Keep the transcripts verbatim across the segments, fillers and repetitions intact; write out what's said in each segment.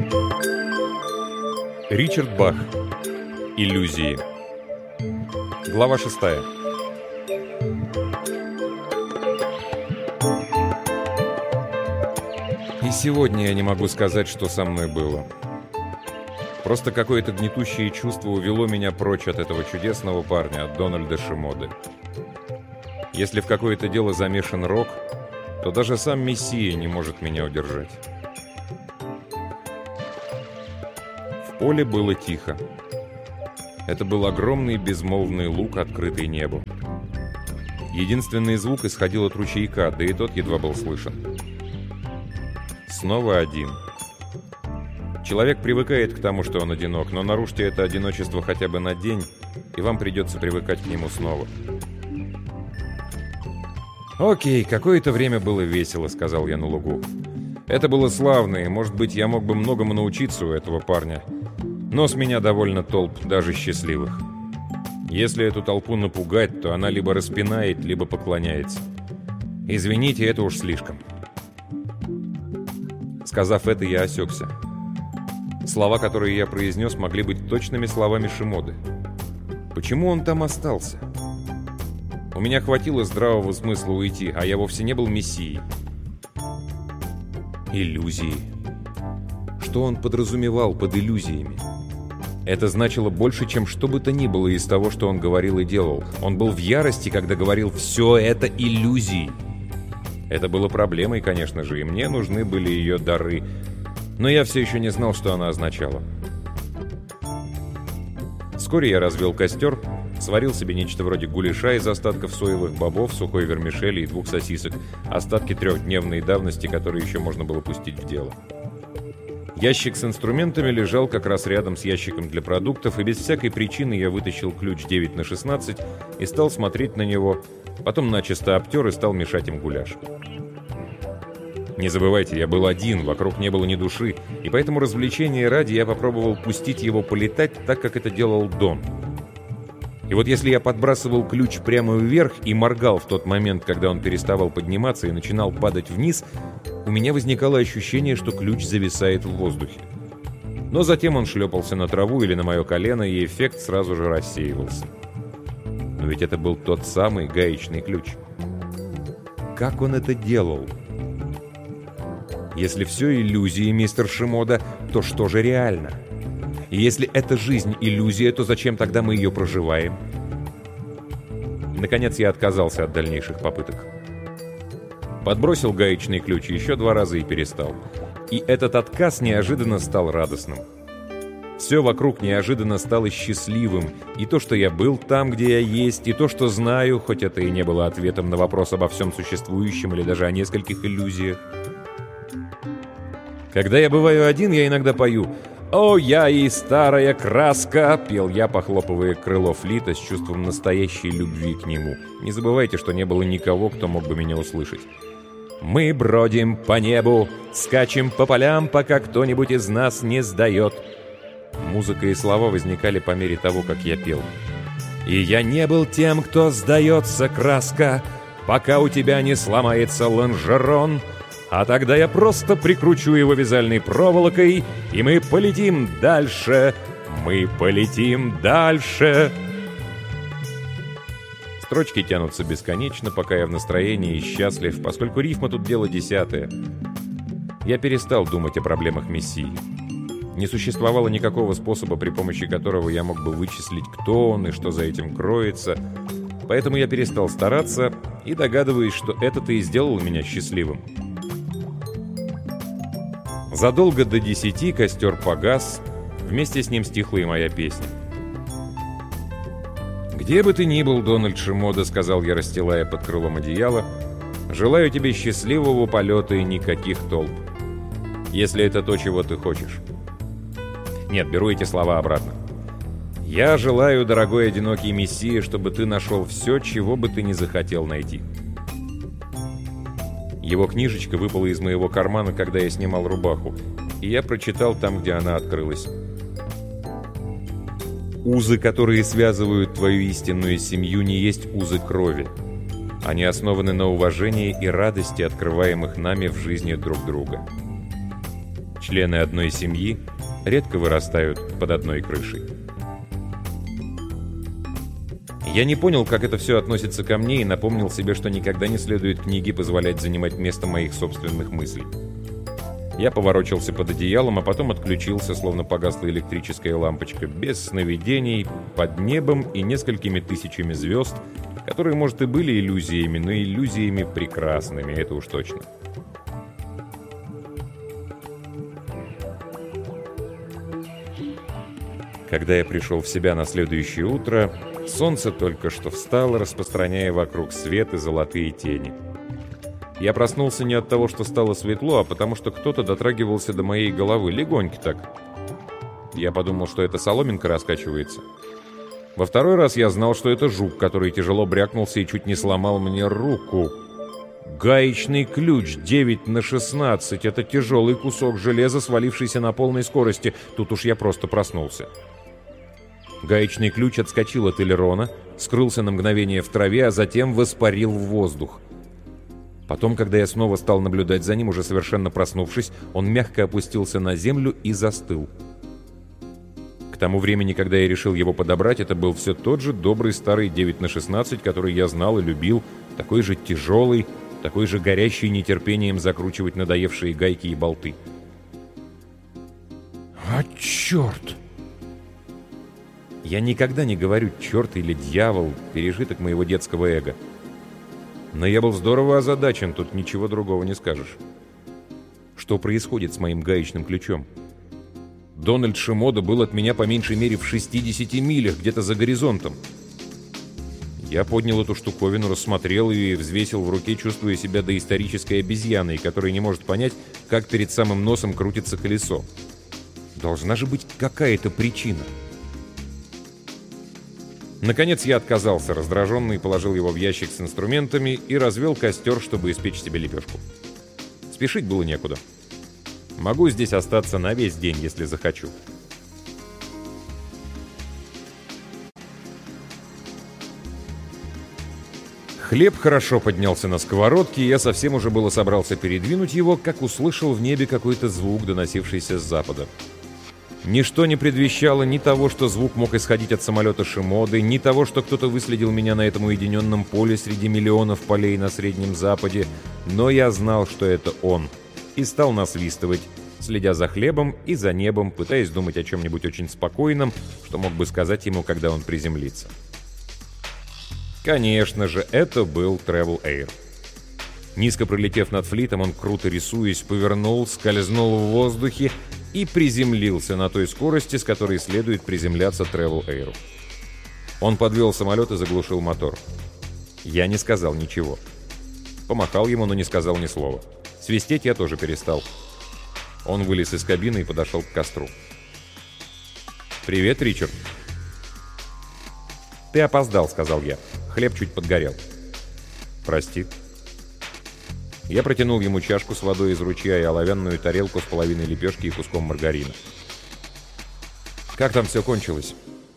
Ричард Бах. Иллюзии. Глава шестая. И сегодня я не могу сказать, что со мной было. Просто какое-то гнетущее чувство увело меня прочь от этого чудесного парня, от Дональда Шимоды. Если в какое-то дело замешан рок, то даже сам Мессия не может меня удержать. В поле было тихо. Это был огромный безмолвный луг, открытый небу. Единственный звук исходил от ручейка, да и тот едва был слышен. Снова один. Человек привыкает к тому, что он одинок, но нарушьте это одиночество хотя бы на день, и вам придется привыкать к нему снова. «Окей, какое-то время было весело», — сказал я на лугу. «Это было славно, и, может быть, я мог бы многому научиться у этого парня. Но с меня довольно толп, даже счастливых. Если эту толпу напугать, то она либо распинает, либо поклоняется. Извините, это уж слишком». Сказав это, я осекся. Слова, которые я произнес, могли быть точными словами Шимоды. Почему он там остался? У меня хватило здравого смысла уйти, а я вовсе не был мессией. Иллюзии. Что он подразумевал под иллюзиями? Это значило больше, чем что бы то ни было из того, что он говорил и делал. Он был в ярости, когда говорил «все это иллюзии». Это было проблемой, конечно же, и мне нужны были ее дары. Но я все еще не знал, что она означала. Вскоре я развел костер, сварил себе нечто вроде гуляша из остатков соевых бобов, сухой вермишели и двух сосисок, остатки трехдневной давности, которые еще можно было пустить в дело. Ящик с инструментами лежал как раз рядом с ящиком для продуктов, и без всякой причины я вытащил ключ девять на шестнадцать и стал смотреть на него, потом начисто обтер и стал мешать им гуляш. Не забывайте, я был один, вокруг не было ни души, и поэтому развлечения ради я попробовал пустить его полетать так, как это делал Дон. И вот если я подбрасывал ключ прямо вверх и моргал в тот момент, когда он переставал подниматься и начинал падать вниз, у меня возникало ощущение, что ключ зависает в воздухе. Но затем он шлепался на траву или на мое колено, и эффект сразу же рассеивался. Но ведь это был тот самый гаечный ключ. Как он это делал? Если все иллюзии, мистер Шимода, то что же реально? И если эта жизнь иллюзия, то зачем тогда мы ее проживаем? Наконец я отказался от дальнейших попыток. Подбросил гаечный ключ еще два раза и перестал. И этот отказ неожиданно стал радостным. Все вокруг неожиданно стало счастливым. И то, что я был там, где я есть, и то, что знаю, хоть это и не было ответом на вопрос обо всем существующем или даже о нескольких иллюзиях. Когда я бываю один, я иногда пою «О, я и старая краска!» — пел я, похлопывая крыло флита с чувством настоящей любви к нему. Не забывайте, что не было никого, кто мог бы меня услышать. «Мы бродим по небу, скачем по полям, пока кто-нибудь из нас не сдает». Музыка и слова возникали по мере того, как я пел. «И я не был тем, кто сдается, краска, пока у тебя не сломается лонжерон. А тогда я просто прикручу его вязальной проволокой, и мы полетим дальше, мы полетим дальше». Строчки тянутся бесконечно, пока я в настроении и счастлив, поскольку рифма тут дело десятое. Я перестал думать о проблемах Мессии. Не существовало никакого способа, при помощи которого я мог бы вычислить, кто он и что за этим кроется. Поэтому я перестал стараться и догадываюсь, что это-то и сделало меня счастливым. Задолго до десяти костер погас, вместе с ним стихла и моя песня. «Где бы ты ни был, Дональд Шимода, — сказал я, расстилая под крылом одеяло, — желаю тебе счастливого полета и никаких толп. Если это то, чего ты хочешь». Нет, беру эти слова обратно. «Я желаю, дорогой одинокий Мессия, чтобы ты нашел все, чего бы ты ни захотел найти». Его книжечка выпала из моего кармана, когда я снимал рубаху, и я прочитал там, где она открылась. «Узы, которые связывают твою истинную семью, не есть узы крови. Они основаны на уважении и радости, открываемых нами в жизни друг друга. Члены одной семьи редко вырастают под одной крышей. Я не понял, как это все относится ко мне, и напомнил себе, что никогда не следует книге позволять занимать место моих собственных мыслей. Я поворочился под одеялом, а потом отключился, словно погасла электрическая лампочка, без сновидений, под небом и несколькими тысячами звезд, которые, может, и были иллюзиями, но иллюзиями прекрасными, это уж точно. Когда я пришел в себя на следующее утро, солнце только что встало, распространяя вокруг свет и золотые тени. Я проснулся не от того, что стало светло, а потому что кто-то дотрагивался до моей головы, легонько так. Я подумал, что это соломинка раскачивается. Во второй раз я знал, что это жук, который тяжело брякнулся и чуть не сломал мне руку. Гаечный ключ девять на шестнадцать — это тяжелый кусок железа, свалившийся на полной скорости. Тут уж я просто проснулся. Гаечный ключ отскочил от элерона, скрылся на мгновение в траве, а затем воспарил в воздух. Потом, когда я снова стал наблюдать за ним, уже совершенно проснувшись, он мягко опустился на землю и застыл. К тому времени, когда я решил его подобрать, это был все тот же добрый старый девять на шестнадцать, который я знал и любил, такой же тяжелый, такой же горящий нетерпением закручивать надоевшие гайки и болты. «А черт!» Я никогда не говорю «черт» или «дьявол», пережиток моего детского эго. Но я был здорово озадачен, тут ничего другого не скажешь. Что происходит с моим гаечным ключом? Дональд Шимода был от меня по меньшей мере в шестидесяти милях, где-то за горизонтом. Я поднял эту штуковину, рассмотрел ее и взвесил в руке, чувствуя себя доисторической обезьяной, которая не может понять, как перед самым носом крутится колесо. Должна же быть какая-то причина. Наконец я отказался, раздраженный, положил его в ящик с инструментами и развел костер, чтобы испечь себе лепешку. Спешить было некуда. Могу здесь остаться на весь день, если захочу. Хлеб хорошо поднялся на сковородке, и я совсем уже было собрался передвинуть его, как услышал в небе какой-то звук, доносившийся с запада. Ничто не предвещало ни того, что звук мог исходить от самолета Шимоды, ни того, что кто-то выследил меня на этом уединенном поле среди миллионов полей на Среднем Западе, но я знал, что это он, и стал насвистывать, следя за хлебом и за небом, пытаясь думать о чем-нибудь очень спокойном, что мог бы сказать ему, когда он приземлится. Конечно же, это был Travel Air. Низко пролетев над флитом, он, круто рисуясь, повернул, скользнул в воздухе и приземлился на той скорости, с которой следует приземляться Travel Air. Он подвел самолет и заглушил мотор. Я не сказал ничего. Помахал ему, но не сказал ни слова. Свистеть я тоже перестал. Он вылез из кабины и подошел к костру. «Привет, Ричард». «Ты опоздал», — сказал я. Хлеб чуть подгорел. «Прости». Я протянул ему чашку с водой из ручья и оловянную тарелку с половиной лепешки и куском маргарина. «Как там все кончилось?»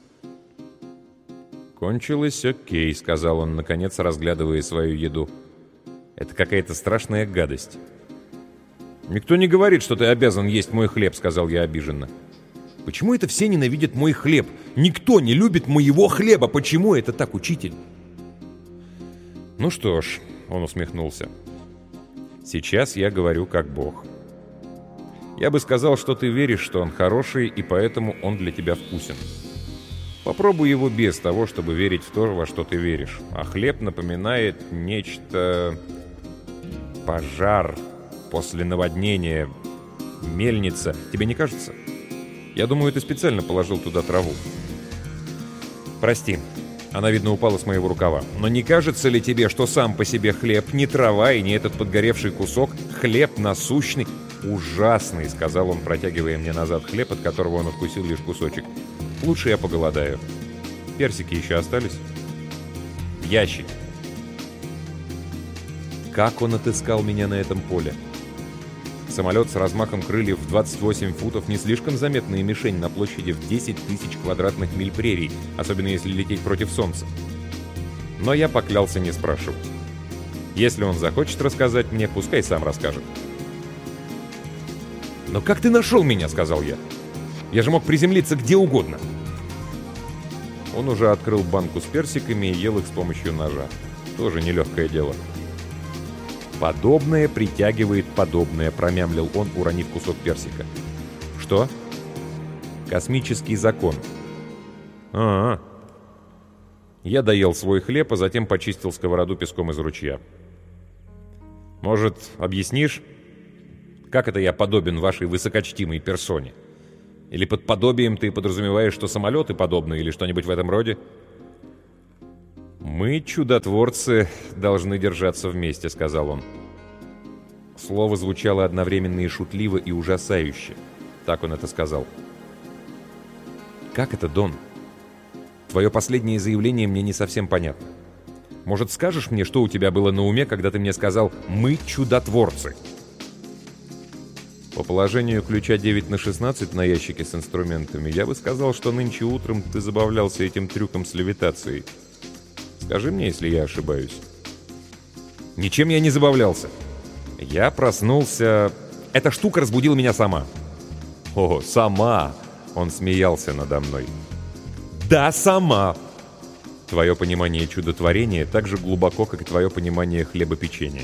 «Кончилось окей», — сказал он, наконец, разглядывая свою еду. «Это какая-то страшная гадость». «Никто не говорит, что ты обязан есть мой хлеб», — сказал я обиженно. «Почему это все ненавидят мой хлеб? Никто не любит моего хлеба! Почему это так, учитель?» «Ну что ж», — он усмехнулся. «Сейчас я говорю как Бог. Я бы сказал, что ты веришь, что он хороший, и поэтому он для тебя вкусен. Попробуй его без того, чтобы верить в то, во что ты веришь. А хлеб напоминает нечто... Пожар после наводнения, мельница. Тебе не кажется? Я думаю, ты специально положил туда траву. Прости». Она, видно, упала с моего рукава. «Но не кажется ли тебе, что сам по себе хлеб, не трава и не этот подгоревший кусок, хлеб насущный, ужасный?» — сказал он, протягивая мне назад хлеб, от которого он откусил лишь кусочек. «Лучше я поголодаю. Персики еще остались?» «В ящике». Как он отыскал меня на этом поле? Самолет с размахом крыльев в двадцать восемь футов — не слишком заметная мишень на площади в десять тысяч квадратных миль прерий, особенно если лететь против солнца. Но я поклялся не спрашивать. Если он захочет рассказать мне, пускай сам расскажет. «Но как ты нашел меня?» — сказал я. «Я же мог приземлиться где угодно». Он уже открыл банку с персиками и ел их с помощью ножа. Тоже нелегкое дело. «Подобное притягивает подобное», — промямлил он, уронив кусок персика. «Что?» «Космический закон». «А-а-а». Я доел свой хлеб, а затем почистил сковороду песком из ручья. «Может, объяснишь, как это я подобен вашей высокочтимой персоне? Или под подобием ты подразумеваешь, что самолеты подобны, или что-нибудь в этом роде?» «Мы, чудотворцы, должны держаться вместе», — сказал он. Слово звучало одновременно и шутливо, и ужасающе. Так он это сказал. «Как это, Дон? Твое последнее заявление мне не совсем понятно. Может, скажешь мне, что у тебя было на уме, когда ты мне сказал «мы чудотворцы»?» По положению ключа девять на шестнадцать на ящике с инструментами, я бы сказал, что нынче утром ты забавлялся этим трюком с левитацией. Скажи мне, если я ошибаюсь. Ничем я не забавлялся. Я проснулся... Эта штука разбудила меня сама. О, сама! Он смеялся надо мной. Да, сама! Твое понимание чудотворения так же глубоко, как и твое понимание хлебопечения.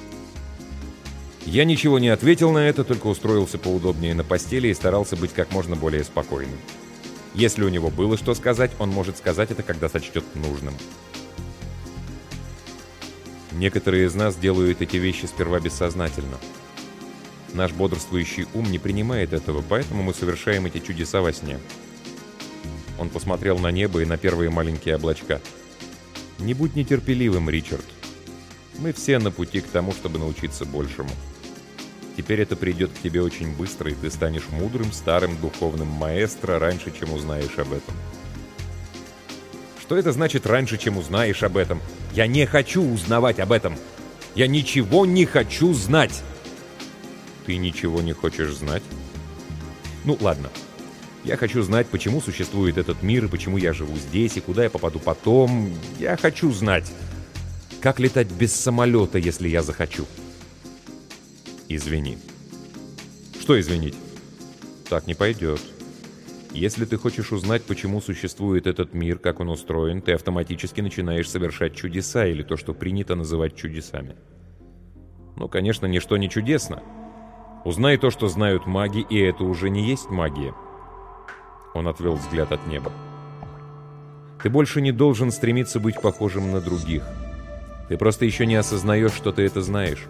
Я ничего не ответил на это, только устроился поудобнее на постели и старался быть как можно более спокойным. Если у него было что сказать, он может сказать это, когда сочтет нужным. Некоторые из нас делают эти вещи сперва бессознательно. Наш бодрствующий ум не принимает этого, поэтому мы совершаем эти чудеса во сне. Он посмотрел на небо и на первые маленькие облачка. «Не будь нетерпеливым, Ричард. Мы все на пути к тому, чтобы научиться большему. Теперь это придет к тебе очень быстро, и ты станешь мудрым, старым, духовным маэстро раньше, чем узнаешь об этом». Что это значит «раньше, чем узнаешь об этом»? Я не хочу узнавать об этом. Я ничего не хочу знать. Ты ничего не хочешь знать? Ну, ладно. Я хочу знать, почему существует этот мир, и почему я живу здесь, и куда я попаду потом. Я хочу знать, как летать без самолета, если я захочу. Извини. Что извинить? Так не пойдет. Если ты хочешь узнать, почему существует этот мир, как он устроен, ты автоматически начинаешь совершать чудеса, или то, что принято называть чудесами. Ну, конечно, ничто не чудесно. Узнай то, что знают маги, и это уже не есть магия. Он отвел взгляд от неба. Ты больше не должен стремиться быть похожим на других. Ты просто еще не осознаешь, что ты это знаешь.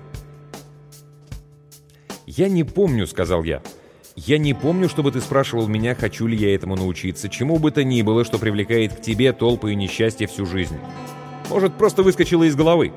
«Я не помню», — сказал я. «Я не помню, чтобы ты спрашивал меня, хочу ли я этому научиться, чему бы то ни было, что привлекает к тебе толпы и несчастья всю жизнь. Может, просто выскочило из головы».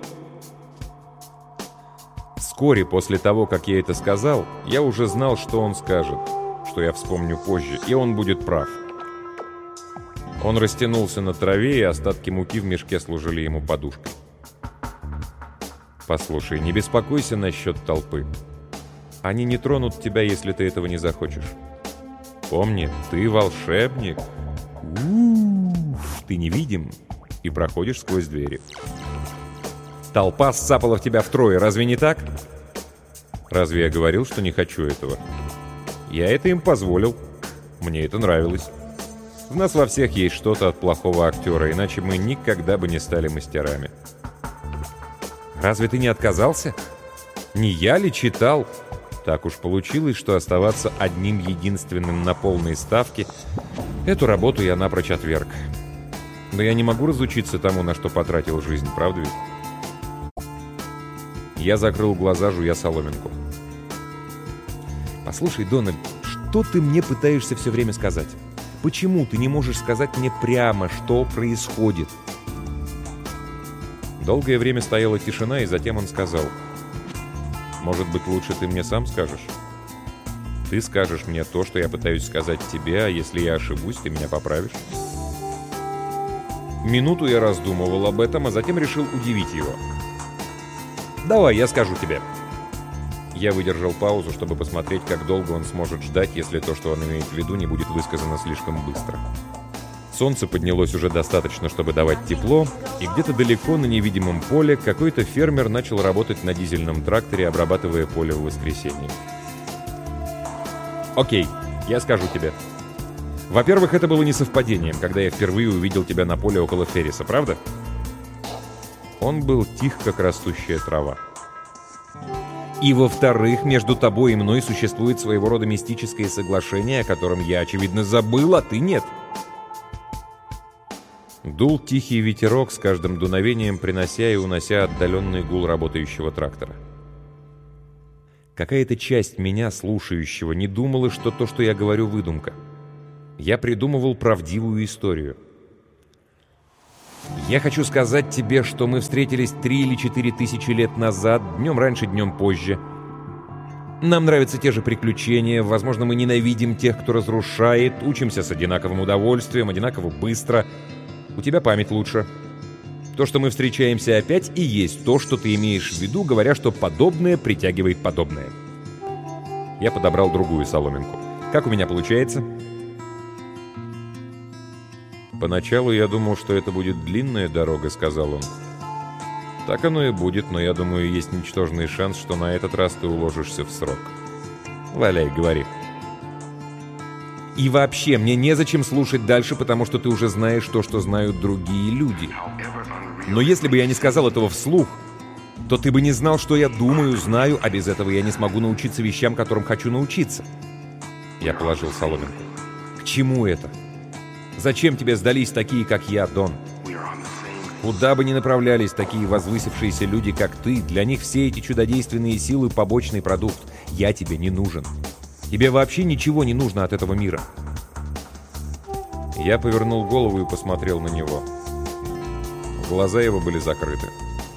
Вскоре после того, как я это сказал, я уже знал, что он скажет, что я вспомню позже, и он будет прав. Он растянулся на траве, и остатки муки в мешке служили ему подушкой. «Послушай, не беспокойся насчет толпы. Они не тронут тебя, если ты этого не захочешь. Помни, ты волшебник. У-у-у, ты невидим и проходишь сквозь двери. Толпа сцапала в тебя втрое, разве не так? Разве я говорил, что не хочу этого? Я это им позволил. Мне это нравилось. В нас во всех есть что-то от плохого актера, иначе мы никогда бы не стали мастерами. Разве ты не отказался? Не я ли читал? Так уж получилось, что оставаться одним единственным на полной ставке, эту работу я напрочь отверг. Но я не могу разучиться тому, на что потратил жизнь, правда ведь? Я закрыл глаза, жуя соломинку. «Послушай, Дональд, что ты мне пытаешься все время сказать? Почему ты не можешь сказать мне прямо, что происходит?» Долгое время стояла тишина, и затем он сказал: «Может быть, лучше ты мне сам скажешь? Ты скажешь мне то, что я пытаюсь сказать тебе, а если я ошибусь, ты меня поправишь?» Минуту я раздумывал об этом, а затем решил удивить его. «Давай, я скажу тебе». Я выдержал паузу, чтобы посмотреть, как долго он сможет ждать, если то, что он имеет в виду, не будет высказано слишком быстро. Солнце поднялось уже достаточно, чтобы давать тепло, и где-то далеко на невидимом поле какой-то фермер начал работать на дизельном тракторе, обрабатывая поле в воскресенье. Окей, я скажу тебе. Во-первых, это было не совпадением, когда я впервые увидел тебя на поле около Ферриса, правда? Он был тих, как растущая трава. И во-вторых, между тобой и мной существует своего рода мистическое соглашение, о котором я, очевидно, забыл, а ты нет. Дул тихий ветерок, с каждым дуновением принося и унося отдаленный гул работающего трактора. Какая-то часть меня, слушающего, не думала, что то, что я говорю, выдумка. Я придумывал правдивую историю. Я хочу сказать тебе, что мы встретились три или четыре тысячи лет назад, днем раньше, днем позже. Нам нравятся те же приключения, возможно, мы ненавидим тех, кто разрушает, учимся с одинаковым удовольствием, одинаково быстро. У тебя память лучше. То, что мы встречаемся опять, и есть то, что ты имеешь в виду, говоря, что подобное притягивает подобное. Я подобрал другую соломинку. Как у меня получается? «Поначалу я думал, что это будет длинная дорога», — сказал он. «Так оно и будет, но я думаю, есть ничтожный шанс, что на этот раз ты уложишься в срок. Валяй, говори». «И вообще, мне незачем слушать дальше, потому что ты уже знаешь то, что знают другие люди. Но если бы я не сказал этого вслух, то ты бы не знал, что я думаю, знаю, а без этого я не смогу научиться вещам, которым хочу научиться». Я положил соломинку. «К чему это? Зачем тебе сдались такие, как я, Дон? Куда бы ни направлялись такие возвысившиеся люди, как ты, для них все эти чудодейственные силы — побочный продукт. Я тебе не нужен. Тебе вообще ничего не нужно от этого мира». Я повернул голову и посмотрел на него. Глаза его были закрыты.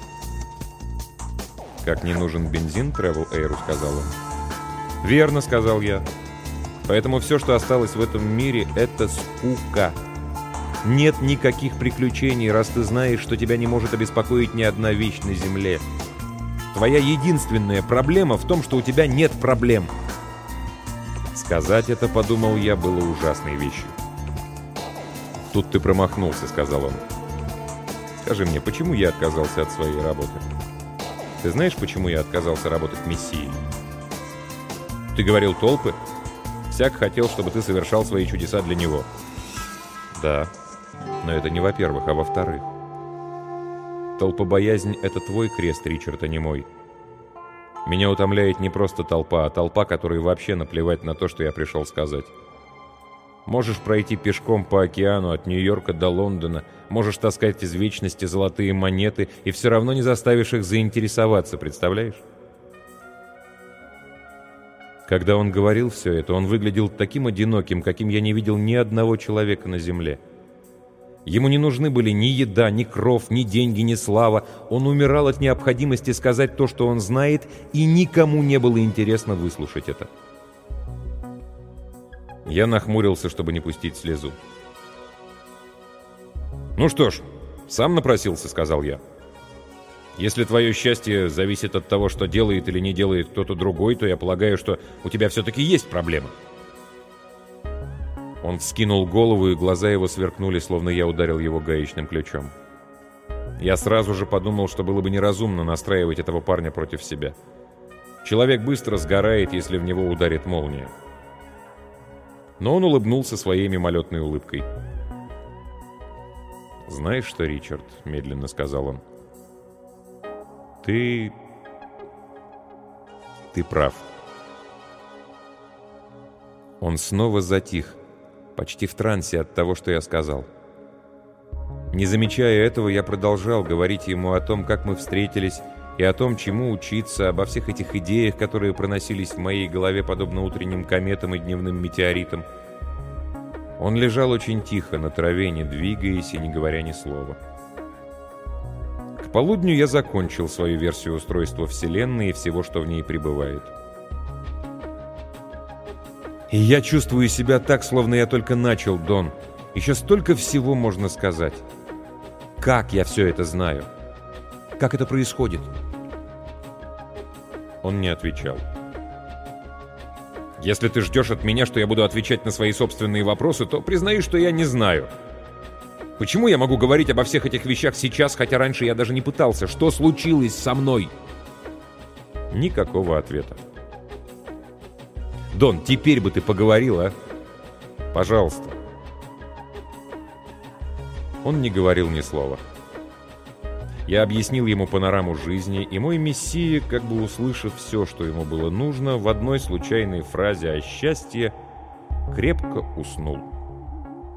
«Как не нужен бензин Travel Air», — сказал он. «Верно», — сказал я. «Поэтому все, что осталось в этом мире, — это скука. Нет никаких приключений, раз ты знаешь, что тебя не может обеспокоить ни одна вещь на земле. Твоя единственная проблема в том, что у тебя нет проблем». Сказать это, подумал я, было ужасной вещью. «Тут ты промахнулся», — сказал он. «Скажи мне, почему я отказался от своей работы? Ты знаешь, почему я отказался работать мессией? Ты говорил толпы? Всяк хотел, чтобы ты совершал свои чудеса для него». «Да, но это не во-первых, а во-вторых. Толпобоязнь — это твой крест, Ричард, а не мой. Меня утомляет не просто толпа, а толпа, которой вообще наплевать на то, что я пришел сказать. Можешь пройти пешком по океану от Нью-Йорка до Лондона, можешь таскать из вечности золотые монеты, и все равно не заставишь их заинтересоваться, представляешь?» Когда он говорил все это, он выглядел таким одиноким, каким я не видел ни одного человека на земле. Ему не нужны были ни еда, ни кров, ни деньги, ни слава. Он умирал от необходимости сказать то, что он знает, и никому не было интересно выслушать это. Я нахмурился, чтобы не пустить слезу. «Ну что ж, сам напросился», — сказал я. «Если твое счастье зависит от того, что делает или не делает кто-то другой, то я полагаю, что у тебя все-таки есть проблема». Он вскинул голову, и глаза его сверкнули, словно я ударил его гаечным ключом. Я сразу же подумал, что было бы неразумно настраивать этого парня против себя. Человек быстро сгорает, если в него ударит молния. Но он улыбнулся своей мимолетной улыбкой. «Знаешь что, Ричард?» — медленно сказал он. «Ты... ты прав». Он снова затих, почти в трансе от того, что я сказал. Не замечая этого, я продолжал говорить ему о том, как мы встретились, и о том, чему учиться, обо всех этих идеях, которые проносились в моей голове подобно утренним кометам и дневным метеоритам. Он лежал очень тихо на траве, не двигаясь и не говоря ни слова. К полудню я закончил свою версию устройства Вселенной и всего, что в ней пребывает. И я чувствую себя так, словно я только начал, Дон. Еще столько всего можно сказать. Как я все это знаю? Как это происходит? Он не отвечал. «Если ты ждешь от меня, что я буду отвечать на свои собственные вопросы, то признаю, что я не знаю. Почему я могу говорить обо всех этих вещах сейчас, хотя раньше я даже не пытался? Что случилось со мной?» Никакого ответа. Дон, теперь бы ты поговорил, а? Пожалуйста». Он не говорил ни слова. Я объяснил ему панораму жизни, и мой мессия, как бы услышав все, что ему было нужно, в одной случайной фразе о счастье, крепко уснул.